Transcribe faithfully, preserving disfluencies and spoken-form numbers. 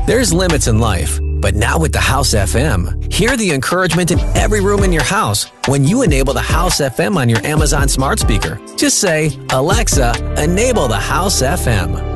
There's limits in life, but not with the House F M. Hear the encouragement in every room in your house when you enable the House F M on your Amazon smart speaker. Just say, Alexa, enable the House F M.